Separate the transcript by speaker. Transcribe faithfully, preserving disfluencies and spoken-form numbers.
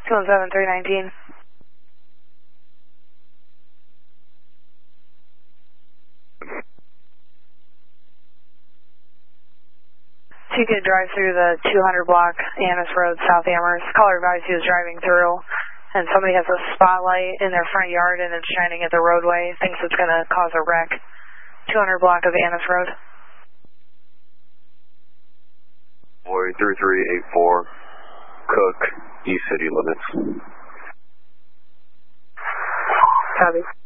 Speaker 1: two one seven, three nineteen. He did drive through the two hundred block, Annis Road, South Amherst. Caller advised he was driving through, and somebody has a spotlight in their front yard and it's shining at the roadway. Thinks it's going to cause a wreck. two hundred block of Annis Road.
Speaker 2: Boy, three three eight four, Cook, East City limits.
Speaker 1: Copy.